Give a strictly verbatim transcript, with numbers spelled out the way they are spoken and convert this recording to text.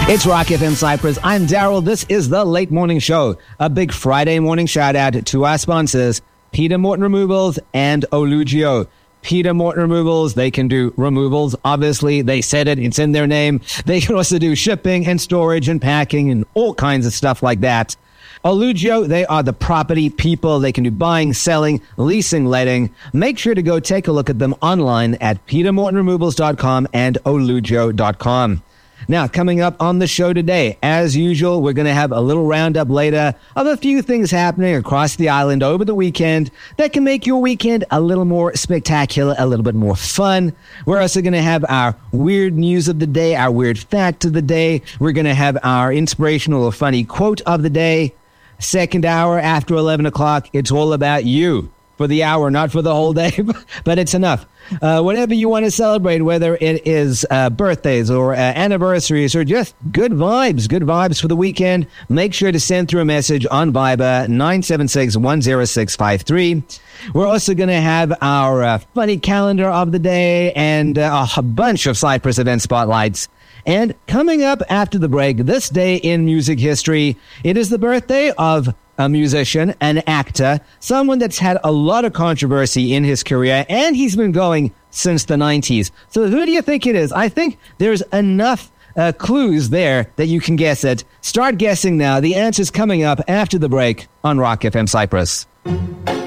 It's Rock F M Cyprus. I'm Daryl. This is the Late Morning Show. A big Friday morning shout out to our sponsors, Peter Morton Removals and Olugio. Peter Morton Removals, they can do removals. Obviously, they said it. It's in their name. They can also do shipping and storage and packing and all kinds of stuff like that. Olugio, they are the property people. They can do buying, selling, leasing, letting. Make sure to go take a look at them online at peter morton removals dot com and olugio dot com. Now, coming up on the show today, as usual, we're going to have a little roundup later of a few things happening across the island over the weekend that can make your weekend a little more spectacular, a little bit more fun. We're also going to have our weird news of the day, our weird fact of the day. We're going to have our inspirational or funny quote of the day. Second hour after eleven o'clock, it's all about you. For the hour, not for the whole day, but it's enough. Uh, whatever you want to celebrate, whether it is uh, birthdays or uh, anniversaries or just good vibes, good vibes for the weekend, make sure to send through a message on Viber nine seven six, one zero six five three. We're also going to have our uh, funny calendar of the day and uh, a bunch of Cyprus event spotlights. And coming up after the break, this day in music history, it is the birthday of a musician, an actor, someone that's had a lot of controversy in his career, and he's been going since the nineties. So who do you think it is? I think there's enough uh, clues there that you can guess it. Start guessing now. The answer's coming up after the break on Rock F M Cyprus.